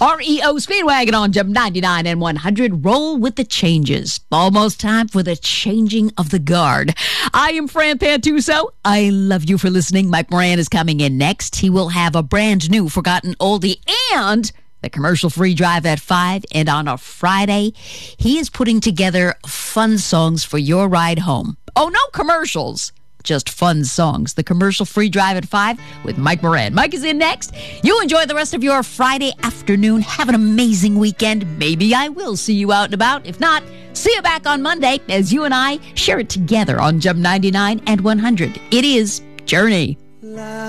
REO Speedwagon on Jump 99 and 100. Roll with the changes. Almost time for the changing of the guard. I am Fran Pantuso. I love you for listening. Mike Moran is coming in next. He will have a brand new Forgotten Oldie and the commercial-free drive at 5. And on a Friday, he is putting together fun songs for your ride home. Oh, no commercials. Just fun songs. The commercial-free drive at 5 with Mike Moran. Mike is in next. You enjoy the rest of your Friday afternoon. Have an amazing weekend. Maybe I will see you out and about. If not, see you back on Monday as you and I share it together on Jump 99 and 100. It is Journey.